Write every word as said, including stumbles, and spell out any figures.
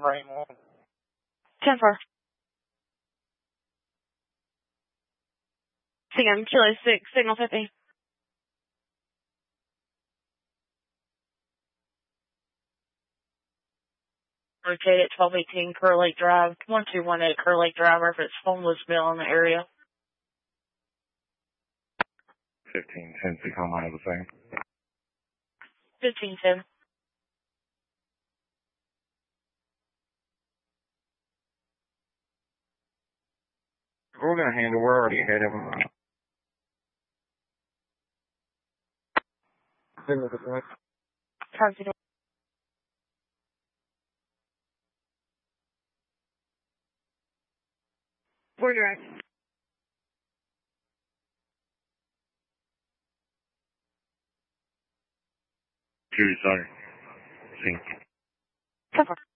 Rain one. ten four. C M, Kilo six, signal fifty. Located at twelve eighteen Kerr Lake Drive, one two one eight Kerr Lake Drive, reference homeless bill in the area. fifteen ten, Seacom line the same. fifteen ten. We're going to handle, we're already ahead of them. Signal the point. Copy. We're direct. Judy, sorry. See. ten four.